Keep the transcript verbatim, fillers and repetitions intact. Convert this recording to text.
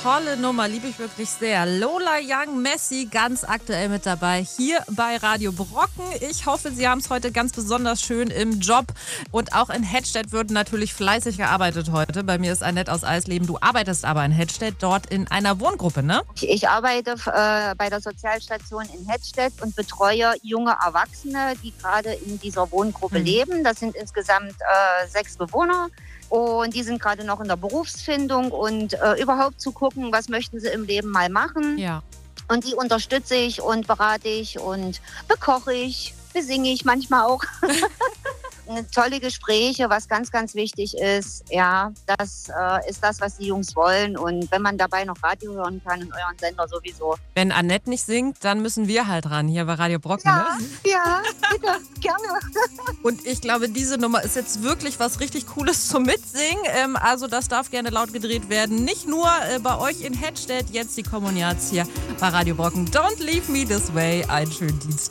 tolle Nummer, liebe ich wirklich sehr. Lola Young Messi, ganz aktuell mit dabei, hier bei Radio Brocken. Ich hoffe, Sie haben es heute ganz besonders schön im Job. Und auch in Hedstedt wird natürlich fleißig gearbeitet heute. Bei mir ist Annette aus Eisleben. Du arbeitest aber in Hedstedt, dort in einer Wohngruppe, ne? Ich, ich arbeite äh, bei der Sozialstation in Hedstedt und betreue junge Erwachsene, die gerade in dieser Wohngruppe mhm. leben. Das sind insgesamt äh, sechs Bewohner. Und die sind gerade noch in der Berufsfindung und äh, überhaupt zu gucken, was möchten sie im Leben mal machen. Ja. Und die unterstütze ich und berate ich und bekoche ich, besinge ich manchmal auch. Tolle Gespräche, was ganz, ganz wichtig ist. Ja, das äh, ist das, was die Jungs wollen. Und wenn man dabei noch Radio hören kann in euren Sender sowieso. Wenn Annette nicht singt, dann müssen wir halt ran, hier bei Radio Brocken. Ja, ne? ja, bitte, gerne. Und ich glaube, diese Nummer ist jetzt wirklich was richtig Cooles zum Mitsingen. Ähm, also das darf gerne laut gedreht werden. Nicht nur äh, bei euch in Hedstedt, jetzt die Kommuniats hier bei Radio Brocken. Don't leave me this way. Einen schönen Dienstag.